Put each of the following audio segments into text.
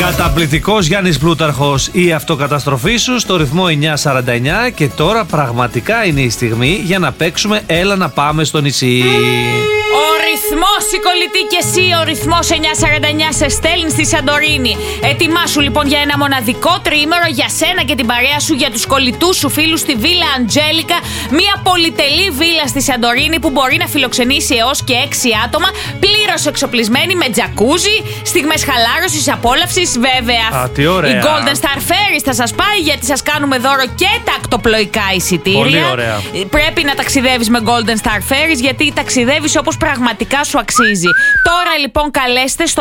Καταπληκτικός Γιάννης Πλούταρχος, η αυτοκαταστροφή σου στο ρυθμό 949. Και τώρα πραγματικά είναι η στιγμή για να παίξουμε Έλα να πάμε στο νησί. Ο ρυθμός, η κολλητή και εσύ, ο ρυθμός 949 σε στέλνει στη Σαντορίνη. Ετοιμάσου λοιπόν για ένα μοναδικό τριήμερο για σένα και την παρέα σου, για τους κολλητούς σου φίλους στη Βίλα Αντζέλικα. Μια πολυτελή βίλα στη Σαντορίνη που μπορεί να φιλοξενήσει έως και 6 άτομα, πλήρως εξοπλισμένη με τζακούζι, στιγμές χαλάρωσης, απόλαυσης βέβαια. Τι ωραία. Η Golden Star Ferries θα σας πάει, γιατί σας κάνουμε δώρο και τα ακτοπλοϊκά εισιτήρια. Πολύ ωραία. Πρέπει να ταξιδεύεις με Golden Star Ferries, γιατί ταξιδεύεις όπως πραγματικά σου αξίζει. Τώρα λοιπόν καλέστε στο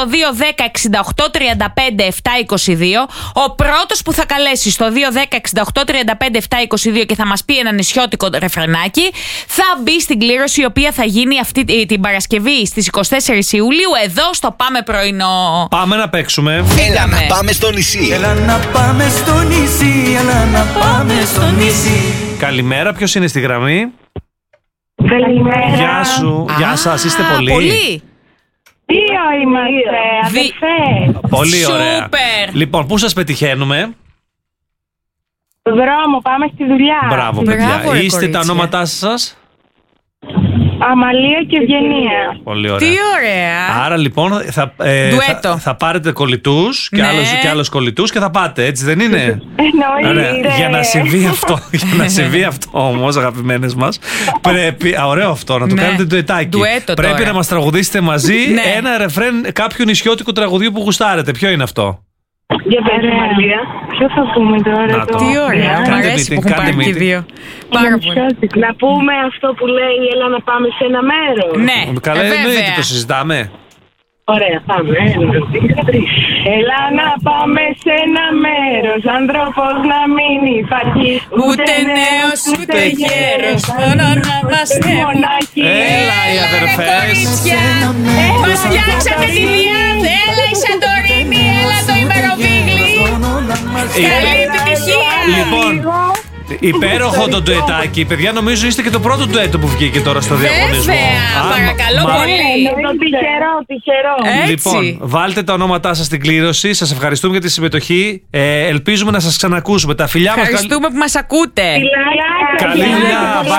210-68-35-722. Ο πρώτος που θα καλέσει στο 210-68-35-722 και θα μας πει ένα νησιώτικο ρεφρενάκι θα μπει στην κλήρωση, η οποία θα γίνει αυτή την Παρασκευή στις 24 Ιουλίου εδώ στο Πάμε Πρωινό. Πάμε να παίξουμε. Έλα να πάμε στο νησί. Έλα να πάμε στο νησί. Έλα να πάμε στο νησί. Καλημέρα, ποιος είναι στη γραμμή? Καλημέρα. Γεια σου, γεια σας, είστε πολλοί. Πολύ. Δύο είμαστε, αδερφές. Πολύ ωραία. Σούπερ. Λοιπόν, πού σας πετυχαίνουμε? Στο δρόμο, πάμε στη δουλειά. Μπράβο, Μπράβο, παιδιά. ρε, Είστε τα κορίτσια. ονόματά σας? Αμαλία και Ευγενία. Πολύ ωραία. Τι ωραία. Άρα λοιπόν Ντουέτο. θα πάρετε κολλητούς και, Ναι. και άλλους κολλητούς και θα πάτε, έτσι δεν είναι? Ωραία. Εννοείται. Για να συμβεί αυτό όμως, αγαπημένες μας, πρέπει. Ωραίο αυτό, να το Ναι. κάνετε ντουετάκι. Ντουέτο Πρέπει τώρα. να μας τραγουδήσετε μαζί Ναι. ένα ρεφρέν κάποιου νησιώτικου τραγουδιού που γουστάρετε. Ποιο είναι αυτό? Για πες, Αμαλία. Ποιο θα πούμε τώρα? Να το. Τι ωραία. Κάντε Μου αρέσει meeting, που έχουν κάντε πάρει και οι meeting. δύο. Πάρα πολύ. Να πούμε αυτό που λέει έλα να πάμε σε ένα μέρο. Ναι, Καλά, εννοείται, βέβαια. το συζητάμε. Ωραία, πάμε. 1, 2, 3. Έλα να πάμε σε ένα μέρος, άνθρωπος να μην υπάρχει. Ούτε νέος ούτε γέρος, μόνο να είμαστε μονάχοι. Έλα οι αδερφές. κορίτσια. Μας φτιάξατε τη διάδα. Έλα η Σαντορίνη, έλα το ημεροβίγλι. Καλή επιτυχία. Λοιπόν, υπέροχο το ντουετάκι. Παιδιά, νομίζω είστε και το πρώτο ντουέτο που βγήκε τώρα στο διαγωνισμό. Βέβαια, παρακαλώ πολύ. Τυχερό. Έτσι. Λοιπόν, βάλτε τα ονόματά σας στην κλήρωση. Σας ευχαριστούμε για τη συμμετοχή. Ελπίζουμε να σας ξανακούσουμε. Τα φιλιά μας. Ευχαριστούμε που μας ακούτε. Φιλάκια. Καλή δουλειά.